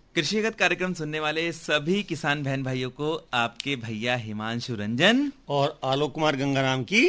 कृषिगत कार्यक्रम सुनने वाले सभी किसान बहन भाइयों को आपके भैया हिमांशु रंजन और आलोक कुमार गंगाराम की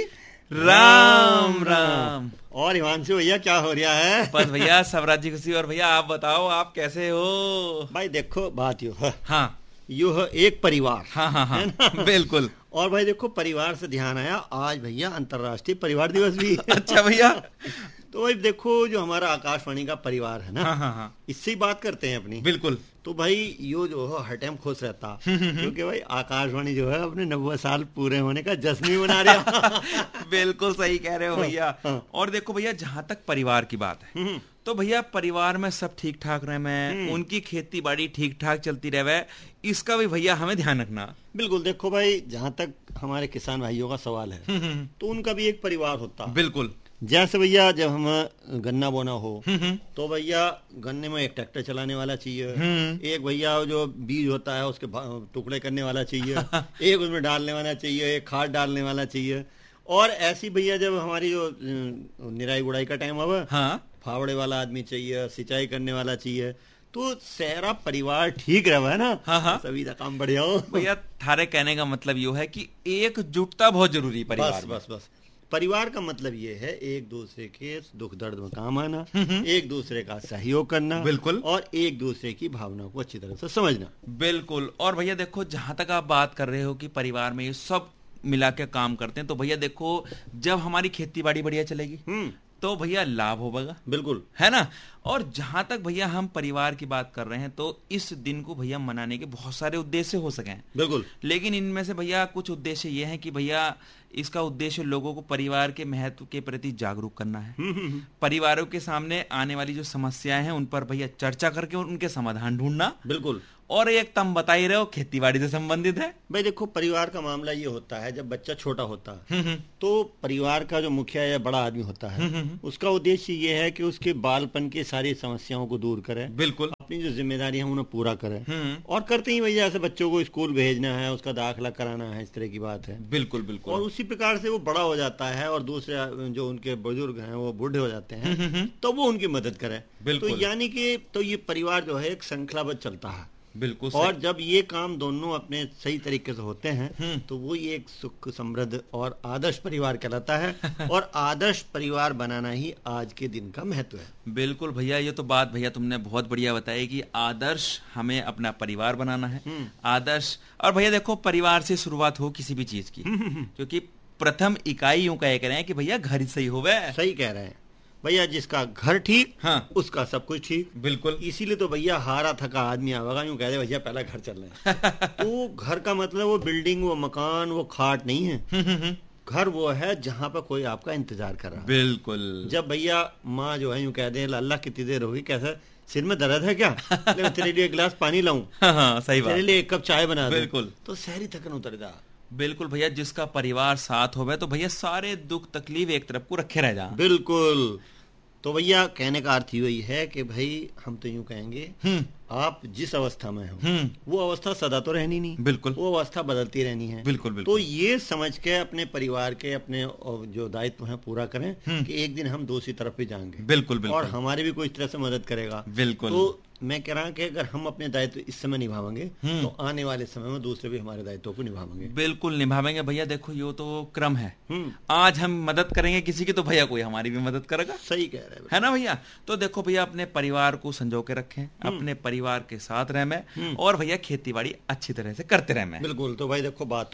राम राम। और हिमांशु भैया क्या हो रहा है? बस भैया सब राज्य खुशी। और भैया आप बताओ, आप कैसे हो? भाई देखो बात यू है, हाँ यू है एक परिवार। हाँ हाँ है हाँ ना? बिल्कुल। और भाई देखो, परिवार से ध्यान आया, आज भैया अंतर्राष्ट्रीय परिवार दिवस भी है। अच्छा भैया। तो भाई देखो, जो हमारा आकाशवाणी का परिवार है ना, हाँ हाँ हाँ इससे ही बात करते हैं अपनी। बिल्कुल। तो भाई यो जो है हर टाइम खुश रहता, क्योंकि भाई आकाशवाणी जो है अपने 90 साल पूरे होने का जश्न भी मना रहा। बिल्कुल सही कह रहे हो भैया। हाँ। और देखो भैया, जहां तक परिवार की बात है तो भैया परिवार में सब ठीक ठाक रहे, मैं उनकी खेती बाड़ी ठीक ठाक चलती रहे, इसका भी भैया हमें ध्यान रखना। बिल्कुल। देखो भाई, जहाँ तक हमारे किसान भाइयों का सवाल है तो उनका भी एक परिवार होता है। बिल्कुल। जैसे भैया जब हम गन्ना बोना हो तो भैया गन्ने में एक ट्रैक्टर चलाने वाला चाहिए, एक भैया जो बीज होता है उसके टुकड़े करने वाला चाहिए, एक उसमें डालने वाला चाहिए, एक खाद डालने वाला चाहिए। और ऐसी भैया जब हमारी जो निराई गुड़ाई का टाइम आवे, हाँ फावड़े वाला आदमी चाहिए, सिंचाई करने वाला चाहिए। तो सारा परिवार ठीक रहे ना। हाँ सभी का काम बढ़िया हो भैया। थारे कहने का मतलब ये है कि एकजुटता बहुत जरूरी परिवार में। बस परिवार का मतलब ये है एक दूसरे के दुख दर्द में काम आना, एक दूसरे का सहयोग करना, बिल्कुल, और एक दूसरे की भावनाओं को अच्छी तरह से समझना। बिल्कुल। और भैया देखो, जहां तक आप बात कर रहे हो कि परिवार में ये सब मिला के काम करते हैं, तो भैया देखो, जब हमारी खेती बाड़ी बढ़िया चलेगी तो भैया लाभ होगा। बिल्कुल, है ना। और जहां तक भैया हम परिवार की बात कर रहे हैं तो इस दिन को भैया मनाने के बहुत सारे उद्देश्य हो सके हैं। बिल्कुल। लेकिन इनमें से भैया कुछ उद्देश्य ये हैं कि भैया इसका उद्देश्य लोगों को परिवार के महत्व के प्रति जागरूक करना है। परिवारों के सामने आने वाली जो समस्याएं हैं उन पर भैया चर्चा करके उनके समाधान ढूंढना। बिल्कुल। और एक तुम बता ही रहे हो, खेती बाड़ी से संबंधित है। भाई देखो, परिवार का मामला ये होता है, जब बच्चा छोटा होता है तो परिवार का जो मुखिया या बड़ा आदमी होता है उसका उद्देश्य ये है कि उसके बालपन की सारी समस्याओं को दूर करे। बिल्कुल। अपनी जो जिम्मेदारी है उन्हें पूरा करे। और करते ही भैया, ऐसे बच्चों को स्कूल भेजना है, उसका दाखिला कराना है, इस तरह की बात है। बिल्कुल बिल्कुल। और उसी प्रकार से वो बड़ा हो जाता है और दूसरे जो उनके बुजुर्ग हैं वो बूढ़े हो जाते हैं तो वो उनकी मदद करे। तो यानी कि तो ये परिवार जो है एक श्रृंखलाबद्ध चलता है। बिल्कुल। और जब ये काम दोनों अपने सही तरीके से होते हैं तो वो ये एक सुख समृद्ध और आदर्श परिवार कहलाता है। और आदर्श परिवार बनाना ही आज के दिन का महत्व है। बिल्कुल भैया, ये तो बात भैया तुमने बहुत बढ़िया बताई कि आदर्श हमें अपना परिवार बनाना है। आदर्श। और भैया देखो, परिवार से शुरुआत हो किसी भी चीज की, क्योंकि प्रथम इकाई यूं कह रहे हैं कि भैया घर ही सही होवे। सही कह रहे हैं भैया, जिसका घर ठीक, हाँ, उसका सब कुछ ठीक। बिल्कुल। इसीलिए तो भैया हारा थका आदमी आवेगा, यूं कहते भैया पहला घर चल रहे हैं। तो घर का मतलब वो बिल्डिंग, वो मकान, वो खाट नहीं है। घर वो है जहाँ पर कोई आपका इंतजार कर रहा है। बिल्कुल। जब भैया माँ जो है यूं कहते हैं, अल्लाह कितनी देर होगी, कैसा सिर में दर्द है क्या, तेरे लिए एक गिलास पानी लाऊं, हाँ, सही बात, तेरे लिए एक कप चाय बना दूं, बिल्कुल, तो सारी थकन उतर जा। बिल्कुल भैया, जिसका परिवार साथ होवे तो भैया सारे दुख तकलीफ एक तरफ को रखे रह जा। बिल्कुल। तो भैया कहने का अर्थ यही है कि भाई हम तो यूं कहेंगे, आप जिस अवस्था में हो वो अवस्था सदा तो रहनी नहीं। बिल्कुल। वो अवस्था बदलती रहनी है। बिल्कुल बिल्कुल। तो ये समझ के अपने परिवार के अपने जो दायित्व हैं पूरा करें कि एक दिन हम दूसरी तरफ भी जाएंगे। बिल्कुल बिल्कुल। और हमारी भी कोई इस तरह से मदद करेगा। बिल्कुल। तो मैं कह रहा हूं कि अगर हम अपने दायित्व इस समय निभावेंगे तो आने वाले समय में दूसरे भी हमारे दायित्वों को निभावेंगे। बिल्कुल निभावेंगे भैया। देखो, ये तो क्रम है। आज हम मदद करेंगे किसी की तो भैया कोई हमारी भी मदद करेगा। सही कह रहे हैं, है ना भैया। तो देखो भैया, अपने परिवार को संजो के रखें, अपने परिवार के साथ रहें, और भैया खेती बाड़ी अच्छी तरह से करते रहें। बिल्कुल। तो भाई देखो, बात